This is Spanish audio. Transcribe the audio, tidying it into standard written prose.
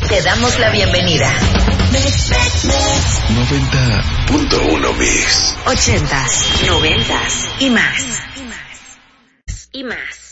Te damos la bienvenida. 90.1 Mix. 80s, 90s y más. Y más.